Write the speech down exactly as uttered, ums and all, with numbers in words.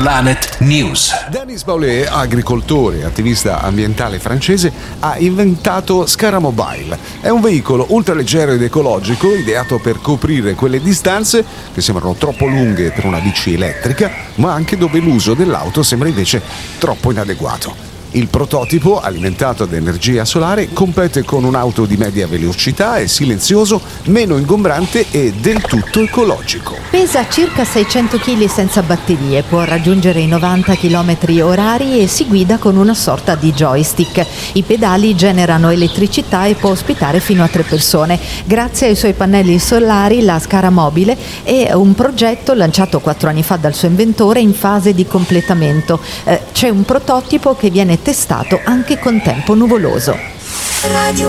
Planet News. Denis Boulet, agricoltore e attivista ambientale francese, ha inventato Scaramobile. È un veicolo ultraleggero ed ecologico ideato per coprire quelle distanze che sembrano troppo lunghe per una bici elettrica, ma anche dove l'uso dell'auto sembra invece troppo inadeguato. Il prototipo, alimentato ad energia solare, compete con un'auto di media velocità, è silenzioso, meno ingombrante e del tutto ecologico. Pesa circa seicento chili senza batterie, può raggiungere i novanta chilometri orari e si guida con una sorta di joystick. I pedali generano elettricità e può ospitare fino a tre persone. Grazie ai suoi pannelli solari, la Scaramobile è un progetto lanciato quattro anni fa dal suo inventore in fase di completamento. Eh, c'è un prototipo che viene testato anche con tempo nuvoloso.